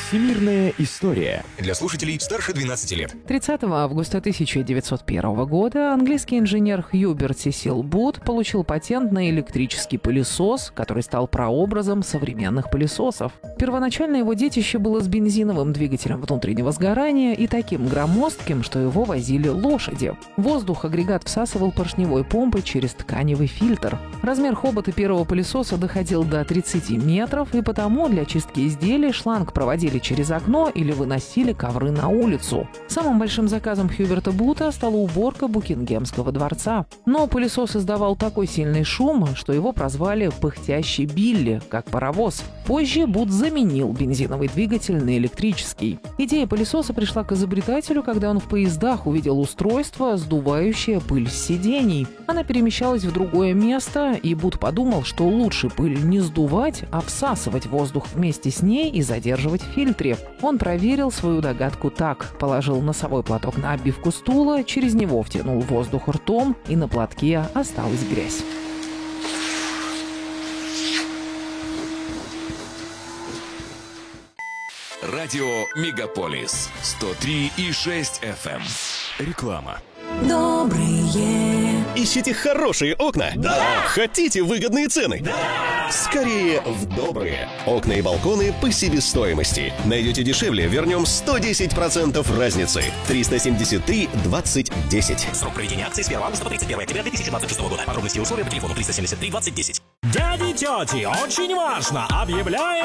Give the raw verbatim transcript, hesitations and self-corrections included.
Всемирная история. Для слушателей старше двенадцати лет. тридцатого августа тысяча девятьсот первого года английский инженер Хьюберт Сесил Бут получил патент на электрический пылесос, который стал прообразом современных пылесосов. Первоначально его детище было с бензиновым двигателем внутреннего сгорания и таким громоздким, что его возили лошади. Воздух агрегат всасывал поршневой помпой через тканевый фильтр. Размер хобота первого пылесоса доходил до тридцати метров, и потому для чистки изделий шланг проводили через окно или выносили ковры на улицу. Самым большим заказом Хьюберта Бута стала уборка Букингемского дворца. Но пылесос издавал такой сильный шум, что его прозвали «пыхтящий Билли», как паровоз. Позже Бут заменил бензиновый двигатель на электрический. Идея пылесоса пришла к изобретателю, когда он в поездах увидел устройство, сдувающее пыль с сидений. Она перемещалась в другое место, и Бут подумал, что лучше пыль не сдувать, а всасывать воздух вместе с ней и задерживать в фильтре. Он проверил свою догадку так. Положил носовой платок на обивку стула, через него втянул воздух ртом, и на платке осталась грязь. Радио Мегаполис сто три и шесть эф эм. Реклама. Добрые. Ищите хорошие окна? Да! Хотите выгодные цены? Да! Скорее в добрые. Окна и балконы по себестоимости. Найдете дешевле, вернем сто десять процентов разницы. триста семьдесят три двадцать десять. Срок проведения акции с первого августа по тридцать первое октября две тысячи двадцать шестого года. Подробности и условия по телефону триста семьдесят три двадцать десять. Дяди, тети, очень важно! Объявляем